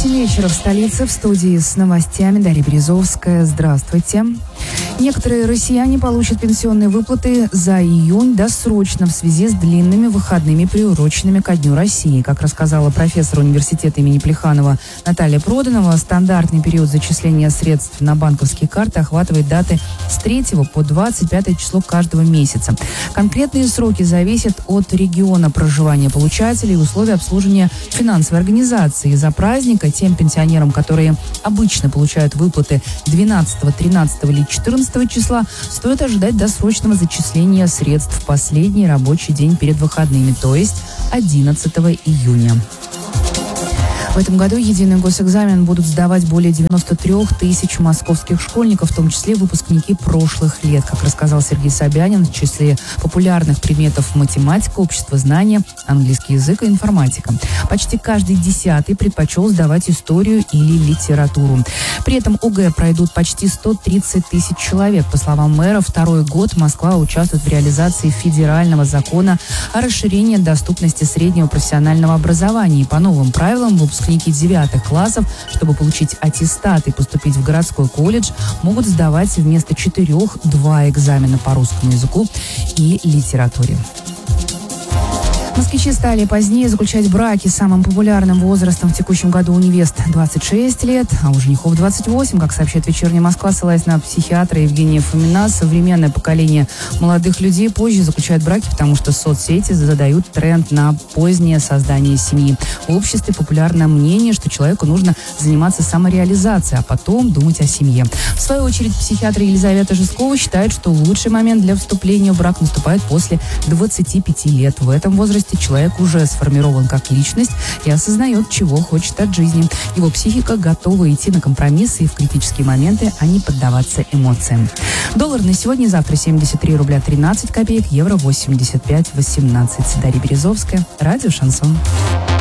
8 вечера в столице. В студии с новостями Дарья Березовская. Здравствуйте. Некоторые россияне получат пенсионные выплаты за июнь досрочно в связи с длинными выходными, приуроченными ко Дню России. Как рассказала профессор университета имени Плеханова Наталья Проданова, стандартный период зачисления средств на банковские карты охватывает даты с 3 по 25 число каждого месяца. Конкретные сроки зависят от региона проживания получателей и условий обслуживания финансовой организации. Из-за праздника тем пенсионерам, которые обычно получают выплаты 12, 13 или 14 числа, стоит ожидать досрочного зачисления средств в последний рабочий день перед выходными, то есть 11 июня. В этом году единый госэкзамен будут сдавать более 93 тысяч московских школьников, в том числе выпускники прошлых лет. Как рассказал Сергей Собянин, в числе популярных предметов математика, обществознание, английский язык и информатика. Почти каждый 10-й предпочел сдавать историю или литературу. При этом ОГЭ пройдут почти 130 тысяч человек. По словам мэра, второй год Москва участвует в реализации федерального закона о расширении доступности среднего профессионального образования. И по новым правилам выпускники 9 классов, чтобы получить аттестат и поступить в городской колледж, могут сдавать вместо 4 2 экзамена по русскому языку и литературе. Москвичи стали позднее заключать браки. Самым популярным возрастом в текущем году у невест 26 лет, а у женихов 28, как сообщает «Вечерняя Москва», ссылаясь на психиатра Евгения Фомина. Современное поколение молодых людей позже заключают браки, потому что соцсети задают тренд на позднее создание семьи. В обществе популярно мнение, что человеку нужно заниматься самореализацией, а потом думать о семье. В свою очередь, психиатр Елизавета Жескова считает, что лучший момент для вступления в брак наступает после 25 лет. В этом возрасте человек уже сформирован как личность и осознает, чего хочет от жизни. Его психика готова идти на компромиссы и в критические моменты, а не поддаваться эмоциям. Доллар на сегодня и завтра 73 рубля 13 копеек, евро 85,18. Дарья Березовская, радио «Шансон».